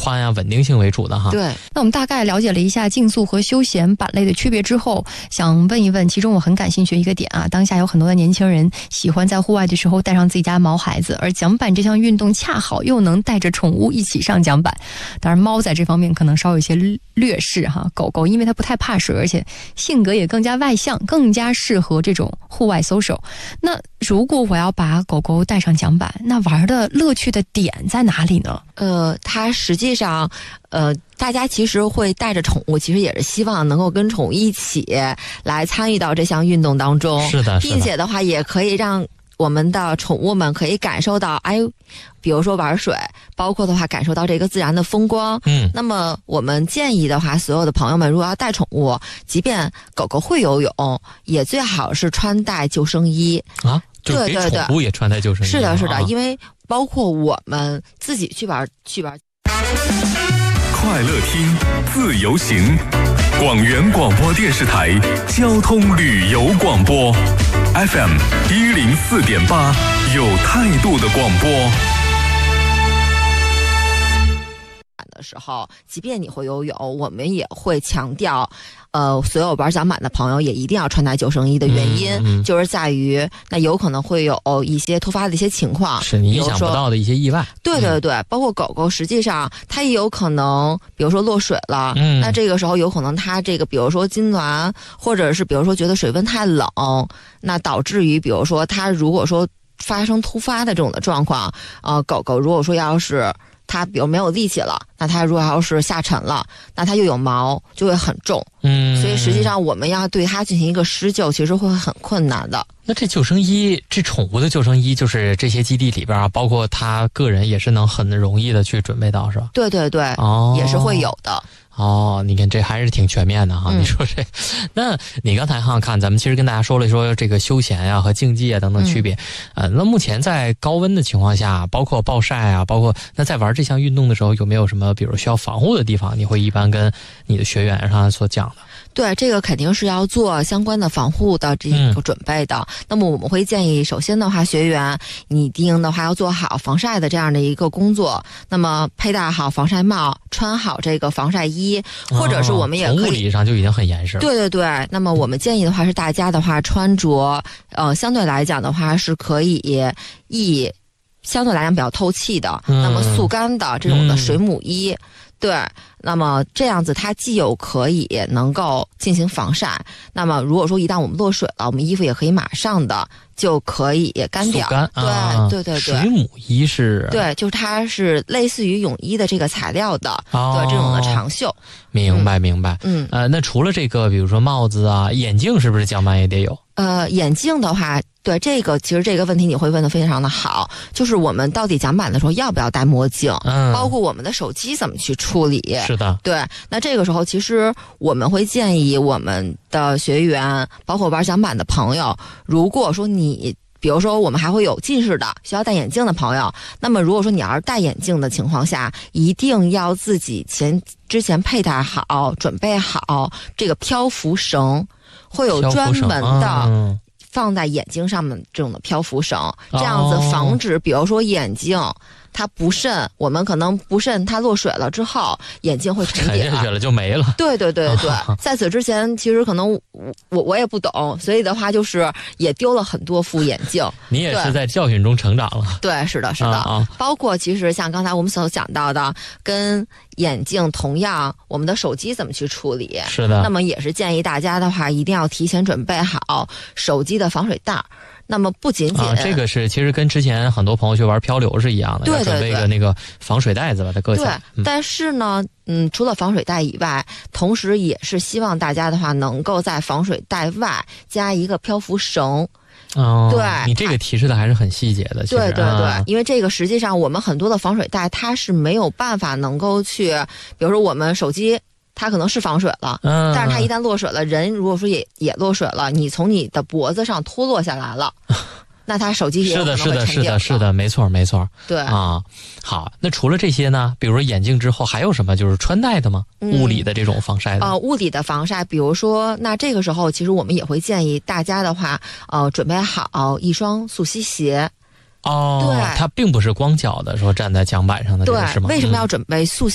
宽啊、稳定性为主的哈。 对， 那我们大概了解了一下竞速和休闲板类的区别之后，想问一问，其中我很感兴趣一个点啊，当下有很多的年轻人喜欢在户外的时候带上自己家毛孩子，而桨板这项运动恰好又能带着宠物一起上桨板。当然，猫在这方面可能稍有一些劣势哈，狗狗因为它不太怕水，而且性格也更加外向，更加适合这种户外 social。那如果我要把狗狗带上桨板，那玩的乐趣的点在哪里呢？ 它实际上，大家其实会带着宠物，其实也是希望能够跟宠物一起来参与到这项运动当中。 是的， 并且的话，也可以让我们的宠物们可以感受到，比如说玩水，包括的话感受到这个自然的风光。那么我们建议的话，所有的朋友们如果要带宠物，即便狗狗会游泳，也最好是穿戴救生衣啊。就是给宠物也穿戴救生衣。 是的，是的，因为包括我们自己去玩。 快乐听，自由行，广元广播电视台交通旅游广播 FM 104.8，有态度的广播。 的时候，即便你会游泳，我们也会强调，所有玩桨板的朋友也一定要穿戴救生衣的原因，就是在于那有可能会有一些突发的一些情况， 是你意想不到的一些意外。 对对对，包括狗狗，实际上它也有可能，比如说落水了，那这个时候有可能它这个，比如说痉挛，或者是比如说觉得水温太冷，那导致于比如说它如果说发生突发的这种的状况，狗狗如果说要是它比如没有力气了，那它如果要是下沉了，那它又有毛，就会很重。所以实际上我们要对它进行一个施救，其实会很困难的。 那这救生衣，这宠物的救生衣，就是这些基地里边啊，包括他个人也是能很容易的去准备到，是吧？ 对对对，也是会有的。 你看这还是挺全面的哈。你说这，那你刚才看咱们其实跟大家说了说这个休闲呀和竞技啊等等区别。那目前在高温的情况下，包括暴晒啊，包括那在玩这项运动的时候，有没有什么比如需要防护的地方？你会一般跟你的学员上所讲的？ 对，这个肯定是要做相关的防护的这个准备的。那么我们会建议，首先的话，学员你一定的话要做好防晒的这样的一个工作。那么佩戴好防晒帽，穿好这个防晒衣，或者是我们也可以， 从物理上就已经很严实了。 对对对。那么我们建议的话是大家的话穿着，相对来讲的话是可以相对来讲比较透气的，那么速干的这种的水母衣。对，那么这样子它既有可以能够进行防晒，那么如果说一旦我们落水了，我们衣服也可以马上的就可以干掉。对对对对。 水母衣是？ 对，就是它是类似于泳衣的这个材料的，对，这种的长袖。 明白明白。那除了这个，比如说帽子啊、眼镜，是不是桨板也得有？ 眼镜的话，对这个其实这个问题你会问得非常的好，就是我们到底桨板的时候要不要戴墨镜，包括我们的手机怎么去处理。 是的， 对。那这个时候其实我们会建议我们的学员，包括玩桨板的朋友，如果说你比如说我们还会有近视的需要戴眼镜的朋友，那么如果说你要是戴眼镜的情况下，一定要自己之前佩戴好、准备好这个漂浮绳，会有专门的放在眼睛上面这种的漂浮绳，这样子防止比如说眼睛它不慎，我们可能不慎它落水了之后眼睛会沉底下去了就没了。 对对对对。在此之前其实可能我也不懂，所以的话就是也丢了很多副眼镜。 你也是在教训中成长了。 对，是的是的。包括其实像刚才我们所讲到的，跟眼镜同样，我们的手机怎么去处理。 是的。 那么也是建议大家的话一定要提前准备好手机的防水袋。那么不仅仅这个是其实跟之前很多朋友去玩漂流是一样的， 对对对， 要准备一个那个防水袋子把它搁起来。 对，但是呢，除了防水袋以外，同时也是希望大家的话能够在防水袋外加一个漂浮绳。对， 你这个提示的还是很细节的。 对对对，因为这个实际上我们很多的防水袋它是没有办法能够去，比如说我们手机它可能是防水了，但是它一旦落水了，人如果说也落水了，你从你的脖子上脱落下来了，那它手机也有可能会沉底。 是的，没错没错。 对啊，好，那除了这些呢，比如说眼镜之后还有什么就是穿戴的吗？物理的这种防晒的？ 物理的防晒，比如说，那这个时候其实我们也会建议大家的话，准备好一双速吸鞋。 对，它并不是光脚的，说站在桨板上的，这个是吗？ 为什么要准备速